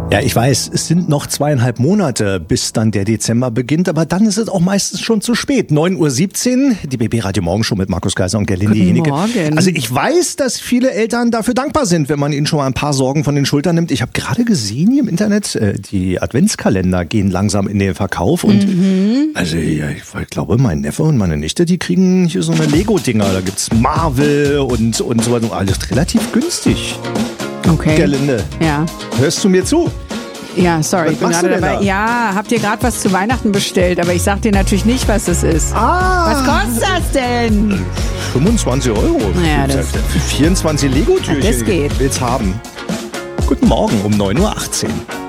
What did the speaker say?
Ja, ich weiß, es sind noch 2,5 Monate, bis dann der Dezember beginnt, aber dann ist es auch meistens schon zu spät. 9:17 Uhr, die BB Radio Morgenshow mit Markus Geiser und Gerlinde Jenike. Morgen. Also ich weiß, dass viele Eltern dafür dankbar sind, wenn man ihnen schon mal ein paar Sorgen von den Schultern nimmt. Ich habe gerade gesehen hier im Internet, die Adventskalender gehen langsam in den Verkauf und also ja, ich glaube, mein Neffe und meine Nichte, die kriegen hier so eine Lego-Dinger. Da gibt's Marvel und so weiter. Alles relativ günstig. Okay. Gerlinde, Ja. hörst du mir zu? Ja, sorry, Was ich bin machst du gerade denn dabei. da? Ja, habt ihr gerade was zu Weihnachten bestellt, aber ich sag dir natürlich nicht, was es ist. Was kostet das denn? 25 Euro. Naja, das- Für 24 Lego-Türchen. Ja, das geht. Will's haben. Guten Morgen um 9:18 Uhr.